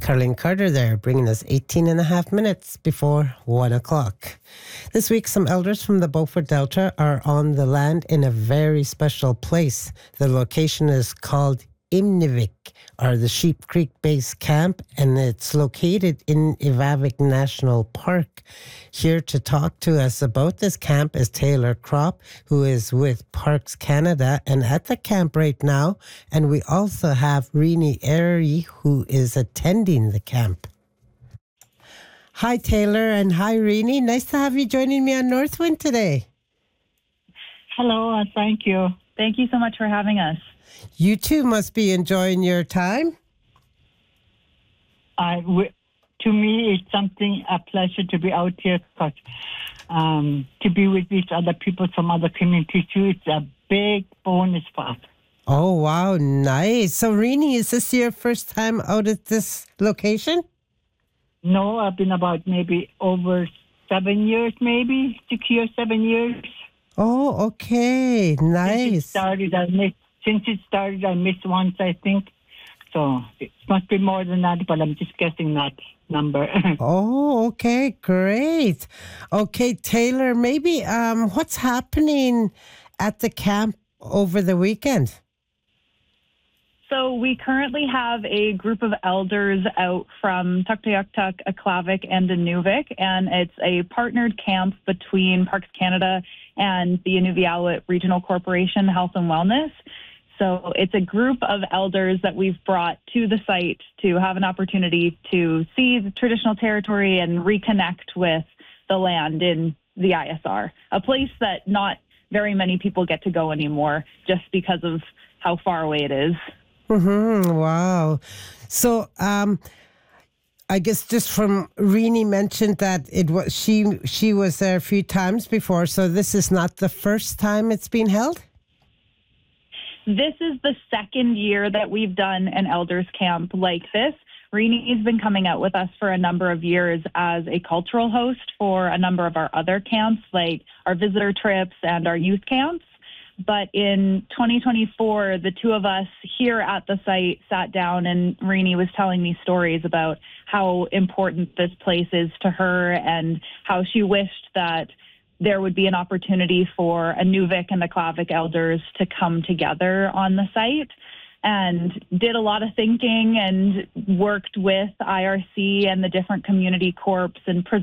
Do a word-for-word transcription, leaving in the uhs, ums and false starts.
Caroline Carter there, bringing us eighteen and a half minutes before one o'clock. This week, some elders from the Beaufort Delta are on the land in a very special place. The location is called Inuvik, or the Sheep Creek Base Camp, and it's located in Ivavik National Park. Here to talk to us about this camp is Taylor Kropp, who is with Parks Canada and at the camp right now. And we also have Rini Airy, who is attending the camp. Hi, Taylor, and hi, Rini. Nice to have you joining me on Northwind today. Hello, uh, thank you. Thank you so much for having us. You too must be enjoying your time. I w- to me, it's something, a pleasure to be out here, because um, to be with these other people from other communities too, it's a big bonus for us. Oh, wow, nice. So, Rini, is this your first time out at this location? No, I've been about maybe over seven years, maybe six years, seven years. Oh, okay, nice. Since it started, I missed, since it started, I missed once, I think. So it must be more than that, but I'm just guessing that number. Oh, okay, great. Okay, Taylor, maybe um, what's happening at the camp over the weekend? So we currently have a group of elders out from Tuktoyaktuk, Aklavik, and Inuvik, and it's a partnered camp between Parks Canada and the Inuvialuit Regional Corporation Health and Wellness. So it's a group of elders that we've brought to the site to have an opportunity to see the traditional territory and reconnect with the land in the I S R, a place that not very many people get to go anymore just because of how far away it is. Mm-hmm. Wow. So, um, I guess just from Rini mentioned that it was she she was there a few times before, so this is not the first time it's been held? This is the second year that we've done an elders camp like this. Rini has been coming out with us for a number of years as a cultural host for a number of our other camps, like our visitor trips and our youth camps. But in twenty twenty-four, the two of us here at the site sat down, and Rini was telling me stories about how important this place is to her and how she wished that there would be an opportunity for Inuvik and the Aklavik elders to come together on the site, and did a lot of thinking and worked with I R C and the different community corps and